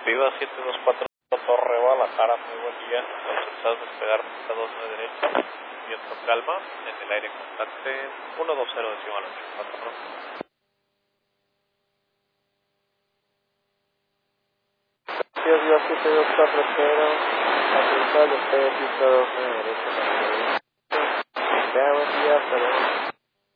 Viva 724 Torre Guadalajara, muy buen día. Autorizados a despegar pista 29 derecha. Viento calma, en el aire constante 120 decimal 84. Viva 724 autorizados a despegar pista 29 derecha. Buen día, hasta luego.